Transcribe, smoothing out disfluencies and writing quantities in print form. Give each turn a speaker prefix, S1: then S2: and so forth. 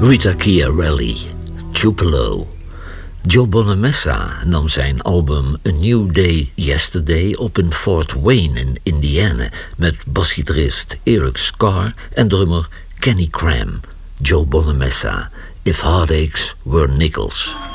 S1: Rita Chiarelli, Tupelo. Joe Bonamessa nam zijn album A New Day Yesterday op in Fort Wayne in Indiana met basgitarist Eric Carr en drummer Kenny Cram. Joe Bonamessa, If Heartaches Were Nickels.